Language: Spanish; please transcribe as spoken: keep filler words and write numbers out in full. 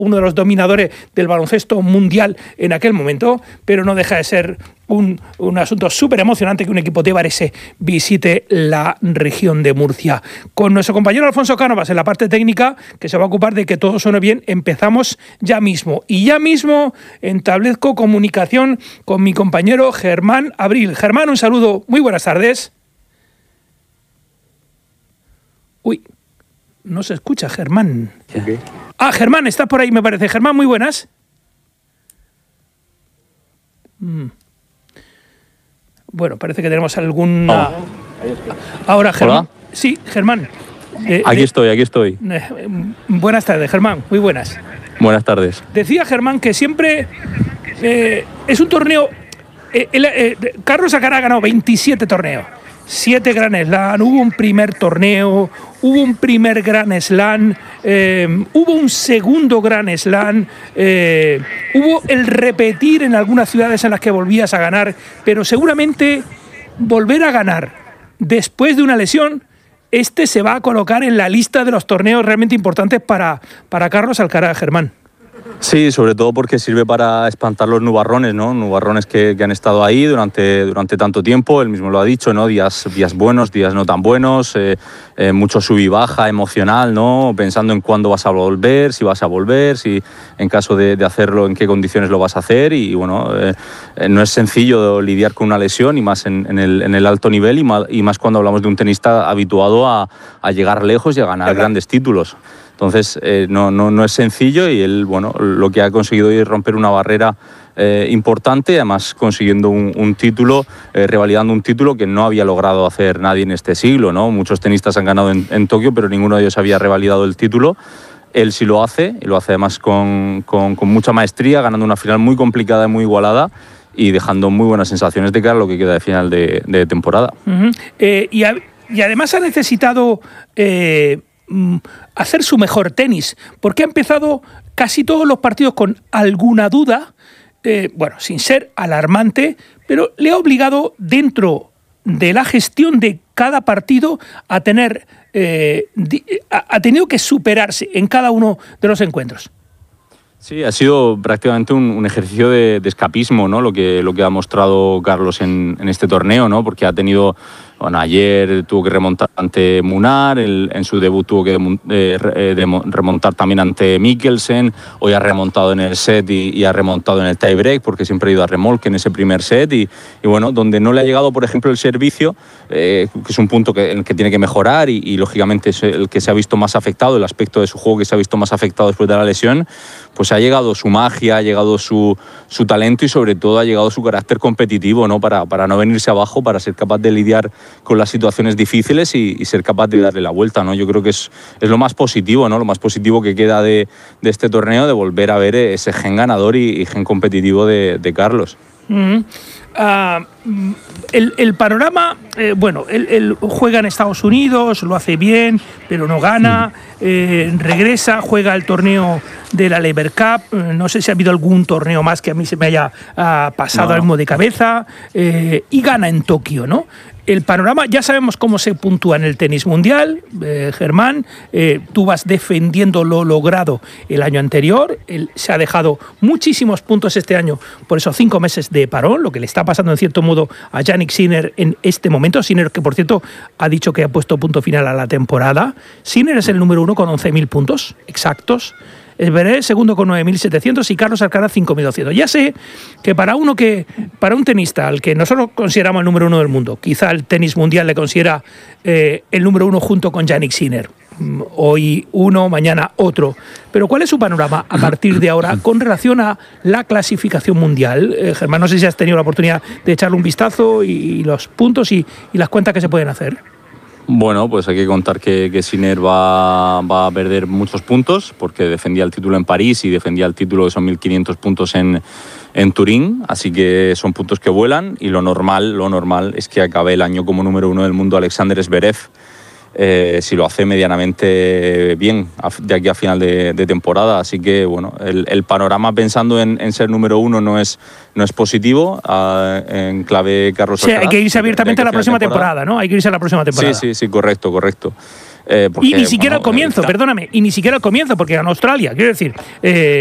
uno de los dominadores del baloncesto mundial en aquel momento, pero no deja de ser un, un asunto súper emocionante que un equipo de Varese visite la región de Murcia. Con nuestro compañero Alfonso Cánovas en la parte técnica, que se va a ocupar de que todo suene bien, empezamos ya mismo. Y ya mismo establezco comunicación con mi compañero Germán Abril. Germán, un saludo, muy buenas tardes. Uy, no se escucha, Germán. Okay. Ah, Germán, estás por ahí, me parece. Germán, muy buenas. Mm. Bueno, parece que tenemos alguna... Oh. Ahora, Germán. ¿Hola? Sí, Germán. Eh, aquí de... estoy, aquí estoy. Eh, buenas tardes, Germán, muy buenas. Buenas tardes. Decía Germán que siempre eh, es un torneo... Eh, el, eh, Carlos Alcaraz ha ganado veintisiete torneos. Siete Grand Slam, hubo un primer torneo, hubo un primer Grand Slam, eh, hubo un segundo Grand Slam, eh, hubo el repetir en algunas ciudades en las que volvías a ganar, pero seguramente volver a ganar después de una lesión, este se va a colocar en la lista de los torneos realmente importantes para, para Carlos Alcaraz, Germán. Sí, sobre todo porque sirve para espantar los nubarrones, ¿no? Nubarrones que, que han estado ahí durante, durante tanto tiempo, él mismo lo ha dicho, ¿no? Días, días buenos, días no tan buenos, eh, eh, mucho sub y baja emocional, ¿no? Pensando en cuándo vas a volver, si vas a volver, si en caso de, de hacerlo, en qué condiciones lo vas a hacer y, bueno, eh, no es sencillo lidiar con una lesión y más en, en, el, en el alto nivel y más, y más cuando hablamos de un tenista habituado a, a llegar lejos y a ganar grandes títulos. Entonces, eh, no, no, no es sencillo y él, bueno, lo que ha conseguido es romper una barrera eh, importante, además consiguiendo un, un título, eh, revalidando un título que no había logrado hacer nadie en este siglo, ¿no? Muchos tenistas han ganado en, en Tokio, pero ninguno de ellos había revalidado el título. Él sí lo hace, y lo hace además con, con, con mucha maestría, ganando una final muy complicada y muy igualada y dejando muy buenas sensaciones de cara a lo que queda de final de, de temporada. Uh-huh. eh, y, a, y además ha necesitado... Eh... hacer su mejor tenis, porque ha empezado casi todos los partidos con alguna duda, eh, bueno, sin ser alarmante, pero le ha obligado dentro de la gestión de cada partido a tener, eh, ha tenido que superarse en cada uno de los encuentros. Sí, ha sido prácticamente un, un ejercicio de, de escapismo, ¿no? Lo que, lo que ha mostrado Carlos en, en este torneo, ¿no? Porque ha tenido... Bueno, ayer tuvo que remontar ante Munar, el, en su debut tuvo que eh, de, remontar también ante Mikkelsen, hoy ha remontado en el set y, y ha remontado en el tiebreak porque siempre ha ido a remolque en ese primer set y, y bueno, donde no le ha llegado, por ejemplo, el servicio, eh, que es un punto que, en el que tiene que mejorar y, y lógicamente es el que se ha visto más afectado, el aspecto de su juego que se ha visto más afectado después de la lesión, pues ha llegado su magia, ha llegado su, su talento y sobre todo ha llegado su carácter competitivo, ¿no? Para, para no venirse abajo, para ser capaz de lidiar con las situaciones difíciles y, y ser capaz de darle la vuelta, ¿no? Yo creo que es, es lo más positivo, ¿no? Lo más positivo que queda de, de este torneo, de volver a ver ese gen ganador y, y gen competitivo de, de Carlos. Mm-hmm. Uh, el, el panorama, eh, bueno, él, él juega en Estados Unidos, lo hace bien, pero no gana, eh, regresa, juega el torneo de la Lever Cup, eh, no sé si ha habido algún torneo más que a mí se me haya uh, pasado no. algo de cabeza, eh, y gana en Tokio, ¿no? El panorama, ya sabemos cómo se puntúa en el tenis mundial, eh, Germán, eh, tú vas defendiendo lo logrado el año anterior, él se ha dejado muchísimos puntos este año por esos cinco meses de parón, lo que le está pasando en cierto modo a Jannik Sinner en este momento, Sinner que por cierto ha dicho que ha puesto punto final a la temporada. Sinner es el número uno con once mil puntos exactos, Zverev segundo con nueve mil setecientos y Carlos Alcaraz cinco mil doscientos. Ya sé que para uno que para un tenista al que nosotros consideramos el número uno del mundo, quizá el tenis mundial le considera eh, el número uno junto con Jannik Sinner. Hoy uno, mañana otro. Pero ¿cuál es su panorama a partir de ahora con relación a la clasificación mundial? Eh, Germán, no sé si has tenido la oportunidad de echarle un vistazo y, y los puntos y, y las cuentas que se pueden hacer. Bueno, pues hay que contar que, que Sinner va, va a perder muchos puntos porque defendía el título en París y defendía el título que son mil quinientos puntos en, en Turín, así que son puntos que vuelan y lo normal, lo normal es que acabe el año como número uno del mundo Alexander Zverev. Eh, si lo hace medianamente bien de aquí a final de, de temporada, así que bueno, el, el panorama pensando en, en ser número uno no es, no es positivo uh, en clave Carlos Alcaraz. Sí, hay que irse abiertamente a la próxima temporada. temporada, ¿no? Hay que irse a la próxima temporada. Sí, sí, sí, correcto, correcto. Eh, porque, y ni siquiera bueno, al comienzo, eh, perdóname, y ni siquiera al comienzo, porque ganó Australia. Quiero decir, eh,